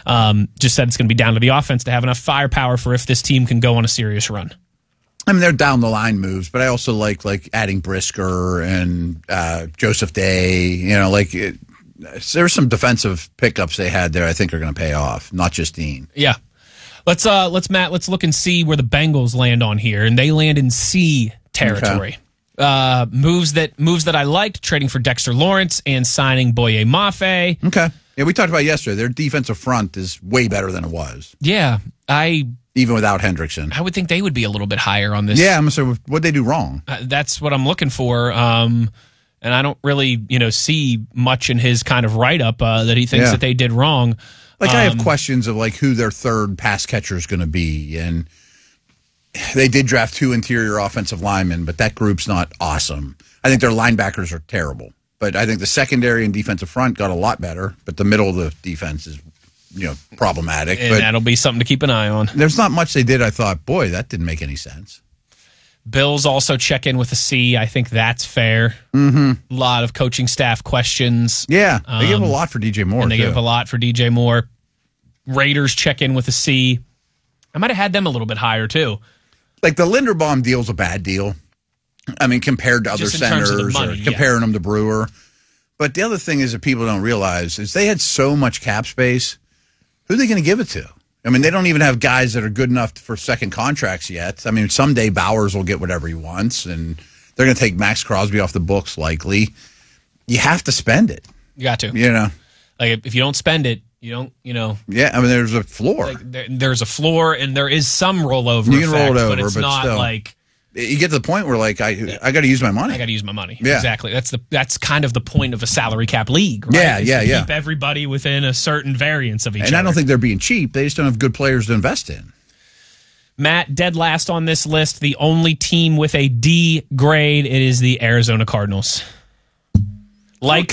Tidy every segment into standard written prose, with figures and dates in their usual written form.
Just said it's going to be down to the offense to have enough firepower for if this team can go on a serious run. I mean, they're down the line moves, but I also like adding Brisker and Joseph Day. There's some defensive pickups they had there I think are going to pay off, not just Dean. Yeah. Let's look and see where the Bengals land on here, and they land in C territory. Okay. Moves that I liked: trading for Dexter Lawrence and signing Boye Mafe. Okay, yeah, we talked about it yesterday. Their defensive front is way better than it was. Yeah, even without Hendrickson, I would think they would be a little bit higher on this. Yeah, I'm gonna say what'd they do wrong? That's what I'm looking for. And I don't really see much in his kind of write up that he thinks that they did wrong. I have questions of who their third pass catcher is going to be, and they did draft 2 interior offensive linemen, but that group's not awesome. I think their linebackers are terrible, but I think the secondary and defensive front got a lot better, but the middle of the defense is problematic. And but that'll be something to keep an eye on. There's not much they did. I thought, boy, that didn't make any sense. Bills also check in with a C. I think that's fair. Mm-hmm. A lot of coaching staff questions. Yeah, they give a lot for DJ Moore. And they give a lot for DJ Moore. Raiders check in with a C. I might have had them a little bit higher, too. The Linderbaum deal's a bad deal. I mean, compared to other centers or comparing them to Brewer. But the other thing is that people don't realize is they had so much cap space. Who are they going to give it to? I mean, they don't even have guys that are good enough for second contracts yet. I mean, someday Bowers will get whatever he wants, and they're going to take Max Crosby off the books likely. You have to spend it. You got to. If you don't spend it, you don't, Yeah, I mean, there's a floor. There's a floor, and there is some rollover You can effect, roll it over, but it's not still. You get to the point where, I got to use my money. I got to use my money. Yeah. Exactly. That's kind of the point of a salary cap league, right? Yeah. Keep everybody within a certain variance of each other. And I don't think they're being cheap. They just don't have good players to invest in. Matt, dead last on this list, the only team with a D grade, it is the Arizona Cardinals. Liked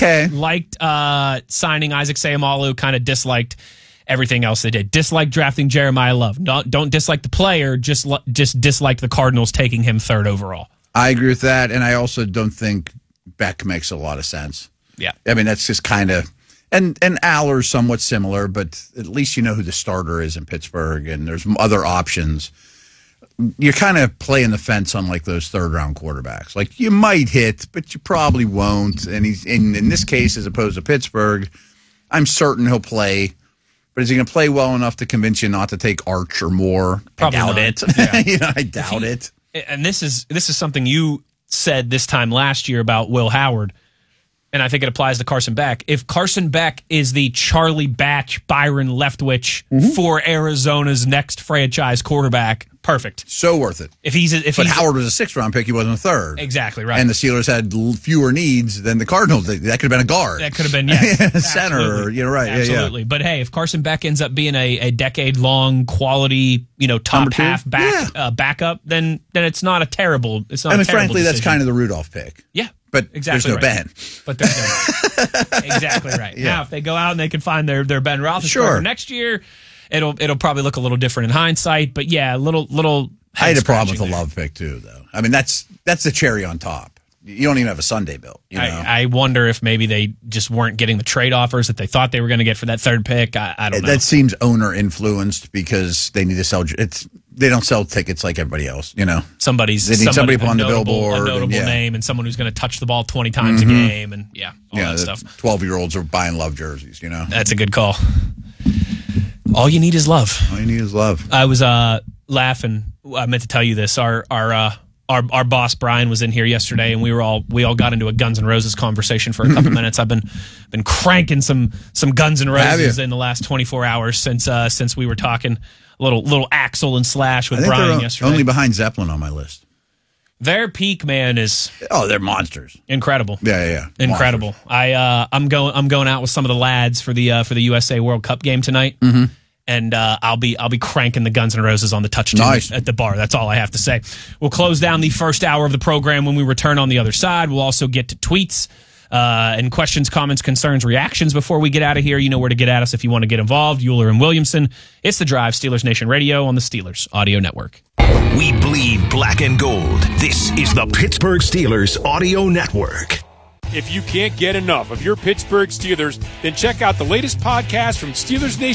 signing Isaac Seumalo, kind of disliked everything else they did. Disliked drafting Jeremiah Love. Don't dislike the player, just dislike the Cardinals taking him 3rd overall. I agree with that, and I also don't think Beck makes a lot of sense. Yeah. I mean, that's just kind of... And Aller's somewhat similar, but at least you know who the starter is in Pittsburgh, and there's other options. You're kind of playing the fence on those 3rd-round quarterbacks. You might hit, but you probably won't. And he's in this case, as opposed to Pittsburgh, I'm certain he'll play. But is he going to play well enough to convince you not to take Arch or Moore? Probably I doubt not. it. I doubt it. And this is something you said this time last year about Will Howard, and I think it applies to Carson Beck. If Carson Beck is the Charlie Batch, Byron Leftwich for Arizona's next franchise quarterback, perfect. So worth it. But Howard was a 6th-round pick. He wasn't a 3rd. Exactly right. And the Steelers had fewer needs than the Cardinals. That could have been a guard. That could have been, center. You're right. Absolutely. Yeah. But hey, if Carson Beck ends up being a decade-long quality, top half backup, then it's not a terrible. It's not. Frankly, that's kind of the Rudolph pick. Yeah. But exactly there's no Ben. But there's no Ben. Exactly right. Yeah. Now, if they go out and they can find their Ben Roethlisberger next year, it'll probably look a little different in hindsight. But yeah, little. I had a problem with the Love pick too, though. I mean, that's the cherry on top. You don't even have a Sunday bill. I wonder if maybe they just weren't getting the trade offers that they thought they were going to get for that 3rd pick. I don't know. That seems owner influenced because they need to sell. They don't sell tickets like everybody else. They need somebody on the billboard, a notable name, and someone who's going to touch the ball 20 times a game, and all that stuff. 12-year-olds are buying Love jerseys. That's a good call. All you need is love. All you need is love. I was laughing. I meant to tell you this. Our boss Brian was in here yesterday, and we all got into a Guns N' Roses conversation for a couple minutes. I've been cranking some Guns N' Roses in the last 24 hours since we were talking a little Axl and Slash with Brian yesterday. Only behind Zeppelin on my list. Their peak, man, is they're monsters. Incredible. Yeah. Incredible. Monsters. I'm going out with some of the lads for the USA World Cup game tonight. Mm-hmm. And I'll be cranking the Guns N' Roses on the touch at the bar. That's all I have to say. We'll close down the first hour of the program when we return on the other side. We'll also get to tweets and questions, comments, concerns, reactions before we get out of here. You know where to get at us if you want to get involved. Euler and Williamson. It's The Drive, Steelers Nation Radio on the Steelers Audio Network. We bleed black and gold. This is the Pittsburgh Steelers Audio Network. If you can't get enough of your Pittsburgh Steelers, then check out the latest podcast from Steelers Nation